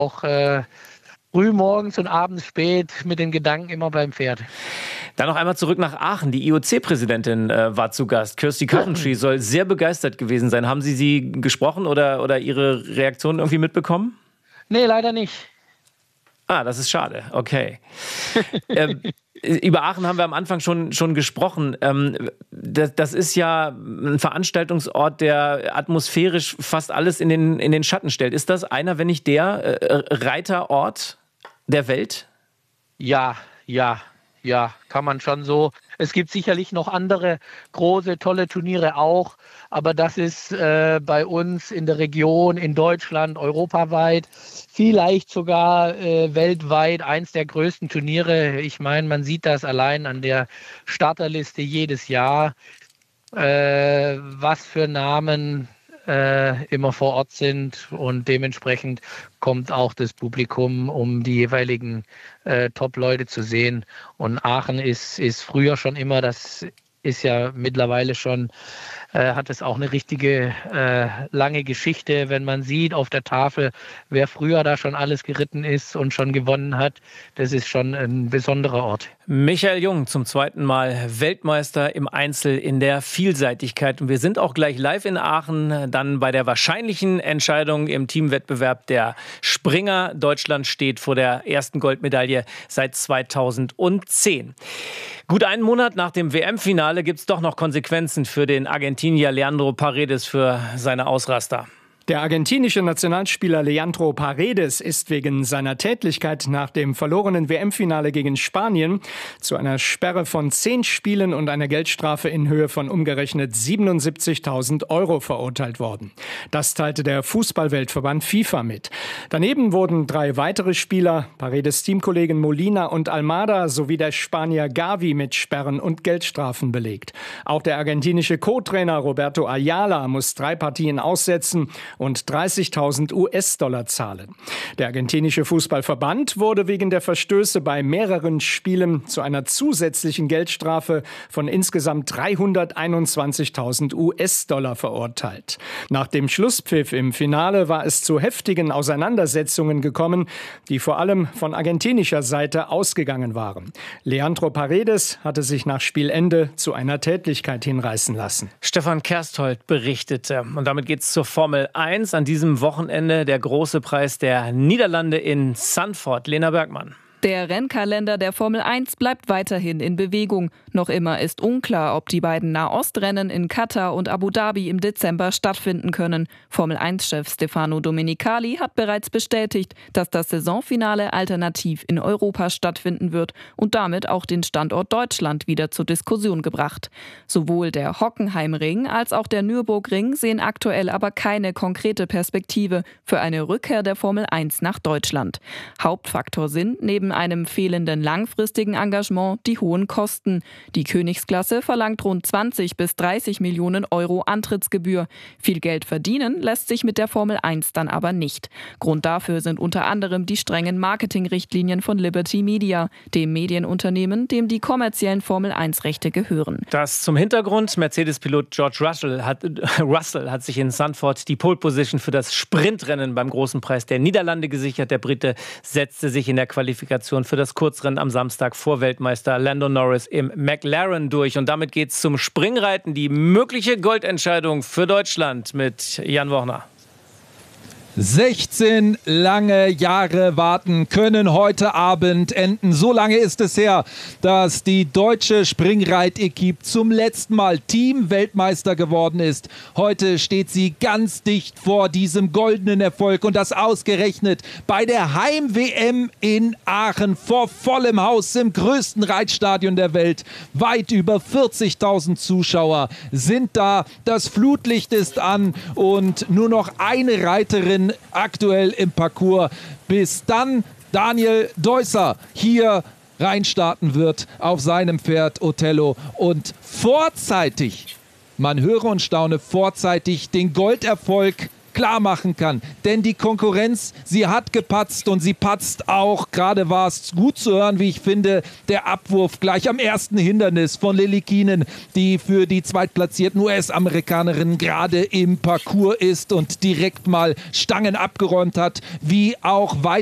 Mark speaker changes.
Speaker 1: auch früh morgens und abends spät mit den Gedanken immer beim Pferd.
Speaker 2: Dann noch einmal zurück nach Aachen. Die IOC-Präsidentin war zu Gast. Kirsty Coventry soll sehr begeistert gewesen sein. Haben Sie gesprochen oder Ihre Reaktion irgendwie mitbekommen?
Speaker 1: Nee, leider nicht.
Speaker 2: Ah, das ist schade. Okay. Über Aachen haben wir am Anfang schon gesprochen. Das ist ja ein Veranstaltungsort, der atmosphärisch fast alles in den Schatten stellt. Ist das einer, wenn nicht der Reiterort der Welt?
Speaker 1: Ja, kann man schon so. Es gibt sicherlich noch andere große, tolle Turniere auch, aber das ist bei uns in der Region, in Deutschland, europaweit, vielleicht sogar weltweit eins der größten Turniere. Ich meine, man sieht das allein an der Starterliste jedes Jahr, was für Namen immer vor Ort sind, und dementsprechend kommt auch das Publikum, um die jeweiligen Top-Leute zu sehen. Und Aachen ist früher schon immer, das ist ja mittlerweile schon, hat es auch eine richtige lange Geschichte, wenn man sieht auf der Tafel, wer früher da schon alles geritten ist und schon gewonnen hat. Das ist schon ein besonderer Ort.
Speaker 2: Michael Jung zum zweiten Mal Weltmeister im Einzel in der Vielseitigkeit. Und wir sind auch gleich live in Aachen, dann bei der wahrscheinlichen Entscheidung im Teamwettbewerb der Springer. Deutschland steht vor der ersten Goldmedaille seit 2010. Gut einen Monat nach dem WM-Finale gibt es doch noch Konsequenzen für den Argentinier Leandro Paredes für seine Ausraster.
Speaker 3: Der argentinische Nationalspieler Leandro Paredes ist wegen seiner Tätlichkeit nach dem verlorenen WM-Finale gegen Spanien zu einer Sperre von 10 Spielen und einer Geldstrafe in Höhe von umgerechnet 77.000 € verurteilt worden. Das teilte der Fußballweltverband FIFA mit. Daneben wurden 3 weitere Spieler, Paredes Teamkollegen Molina und Almada sowie der Spanier Gavi, mit Sperren und Geldstrafen belegt. Auch der argentinische Co-Trainer Roberto Ayala muss 3 Partien aussetzen und 30.000 US-Dollar zahlen. Der argentinische Fußballverband wurde wegen der Verstöße bei mehreren Spielen zu einer zusätzlichen Geldstrafe von insgesamt 321.000 US-Dollar verurteilt. Nach dem Schlusspfiff im Finale war es zu heftigen Auseinandersetzungen gekommen, die vor allem von argentinischer Seite ausgegangen waren. Leandro Paredes hatte sich nach Spielende zu einer Tätlichkeit hinreißen lassen.
Speaker 2: Stefan Kersthold berichtete. Und damit geht es zur Formel 1. An diesem Wochenende der große Preis der Niederlande in Zandvoort. Lena Bergmann.
Speaker 4: Der Rennkalender der Formel 1 bleibt weiterhin in Bewegung. Noch immer ist unklar, ob die beiden Nahostrennen in Katar und Abu Dhabi im Dezember stattfinden können. Formel-1-Chef Stefano Domenicali hat bereits bestätigt, dass das Saisonfinale alternativ in Europa stattfinden wird und damit auch den Standort Deutschland wieder zur Diskussion gebracht. Sowohl der Hockenheimring als auch der Nürburgring sehen aktuell aber keine konkrete Perspektive für eine Rückkehr der Formel 1 nach Deutschland. Hauptfaktor sind neben einem fehlenden langfristigen Engagement die hohen Kosten. Die Königsklasse verlangt rund 20 bis 30 Millionen € Antrittsgebühr. Viel Geld verdienen lässt sich mit der Formel 1 dann aber nicht. Grund dafür sind unter anderem die strengen Marketingrichtlinien von Liberty Media, dem Medienunternehmen, dem die kommerziellen Formel 1-Rechte gehören.
Speaker 2: Das zum Hintergrund. Mercedes-Pilot George Russell hat sich in Zandvoort die Pole Position für das Sprintrennen beim Großen Preis der Niederlande gesichert. Der Brite setzte sich in der Qualifikation für das Kurzrennen am Samstag vor Weltmeister Lando Norris im McLaren durch. Und damit geht's zum Springreiten. Die mögliche Goldentscheidung für Deutschland mit Jan Wochner.
Speaker 5: 16 lange Jahre warten können heute Abend enden. So lange ist es her, dass die deutsche Springreit-Equipe zum letzten Mal Team-Weltmeister geworden ist. Heute steht sie ganz dicht vor diesem goldenen Erfolg und das ausgerechnet bei der Heim-WM in Aachen vor vollem Haus im größten Reitstadion der Welt. Weit über 40.000 Zuschauer sind da. Das Flutlicht ist an und nur noch eine Reiterin aktuell im Parcours, bis dann Daniel Deusser hier reinstarten wird auf seinem Pferd Othello und vorzeitig, man höre und staune, vorzeitig den Golderfolg klar machen kann. Denn die Konkurrenz, sie hat gepatzt und sie patzt auch. Gerade war es gut zu hören, wie ich finde, der Abwurf gleich am ersten Hindernis von Lilly Kienen, die für die zweitplatzierten US-Amerikanerin gerade im Parcours ist und direkt mal Stangen abgeräumt hat, wie auch